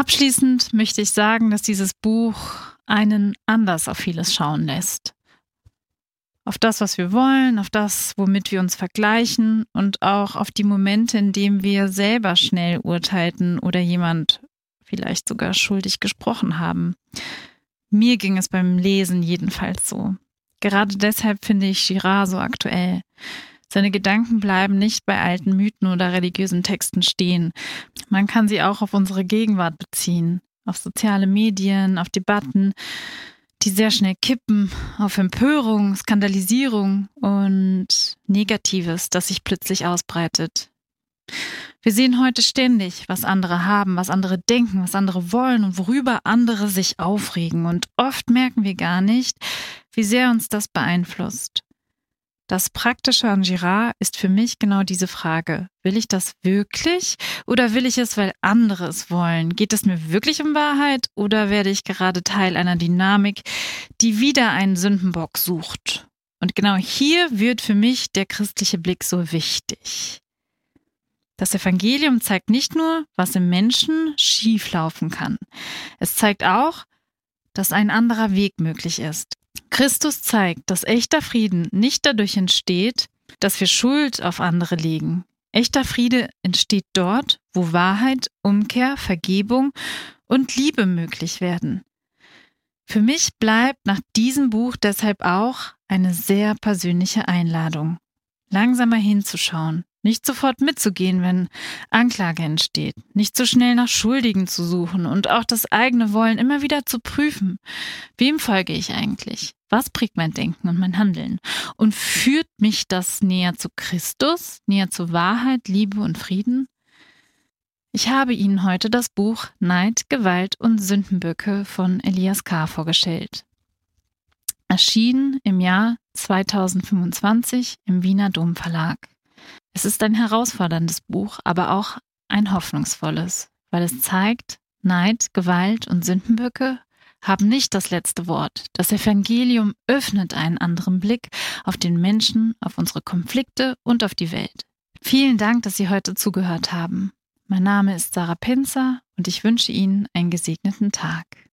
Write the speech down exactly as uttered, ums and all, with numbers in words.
Abschließend möchte ich sagen, dass dieses Buch einen anders auf vieles schauen lässt. Auf das, was wir wollen, auf das, womit wir uns vergleichen und auch auf die Momente, in denen wir selber schnell urteilten oder jemand vielleicht sogar schuldig gesprochen haben. Mir ging es beim Lesen jedenfalls so. Gerade deshalb finde ich Girard so aktuell. Seine Gedanken bleiben nicht bei alten Mythen oder religiösen Texten stehen. Man kann sie auch auf unsere Gegenwart beziehen, auf soziale Medien, auf Debatten, die sehr schnell kippen, auf Empörung, Skandalisierung und Negatives, das sich plötzlich ausbreitet. Wir sehen heute ständig, was andere haben, was andere denken, was andere wollen und worüber andere sich aufregen. Und oft merken wir gar nicht, wie sehr uns das beeinflusst. Das Praktische an Girard ist für mich genau diese Frage. Will ich das wirklich oder will ich es, weil andere es wollen? Geht es mir wirklich um Wahrheit oder werde ich gerade Teil einer Dynamik, die wieder einen Sündenbock sucht? Und genau hier wird für mich der christliche Blick so wichtig. Das Evangelium zeigt nicht nur, was im Menschen schieflaufen kann. Es zeigt auch, dass ein anderer Weg möglich ist. Christus zeigt, dass echter Frieden nicht dadurch entsteht, dass wir Schuld auf andere legen. Echter Friede entsteht dort, wo Wahrheit, Umkehr, Vergebung und Liebe möglich werden. Für mich bleibt nach diesem Buch deshalb auch eine sehr persönliche Einladung, langsamer hinzuschauen, nicht sofort mitzugehen, wenn Anklage entsteht, nicht so schnell nach Schuldigen zu suchen und auch das eigene Wollen immer wieder zu prüfen. Wem folge ich eigentlich? Was prägt mein Denken und mein Handeln? Und führt mich das näher zu Christus, näher zu Wahrheit, Liebe und Frieden? Ich habe Ihnen heute das Buch Neid, Gewalt und Sündenböcke von Elias K. vorgestellt. Erschienen im Jahr zweitausendfünfundzwanzig im Wiener Domverlag. Es ist ein herausforderndes Buch, aber auch ein hoffnungsvolles, weil es zeigt, Neid, Gewalt und Sündenböcke haben nicht das letzte Wort. Das Evangelium öffnet einen anderen Blick auf den Menschen, auf unsere Konflikte und auf die Welt. Vielen Dank, dass Sie heute zugehört haben. Mein Name ist Sarah Pinzer und ich wünsche Ihnen einen gesegneten Tag.